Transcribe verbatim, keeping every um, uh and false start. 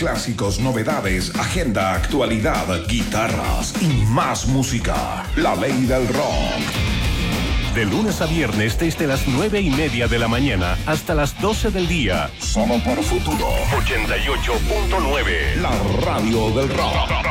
Clásicos, novedades, agenda, actualidad, guitarras y más música. La ley del rock. De lunes a viernes desde las nueve y media de la mañana hasta las doce del día. Solo por Futuro ochenta y ocho punto nueve. La radio del rock.